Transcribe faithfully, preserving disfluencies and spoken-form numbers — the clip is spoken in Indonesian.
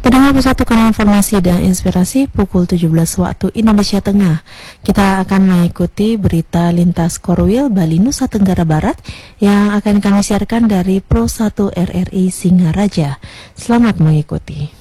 Pendengar Bersatu Kanal Informasi dan Inspirasi pukul tujuh belas waktu Indonesia Tengah. Kita akan mengikuti berita lintas Korwil Bali Nusa Tenggara Barat yang akan kami siarkan dari Pro satu R R I Singaraja. Selamat mengikuti.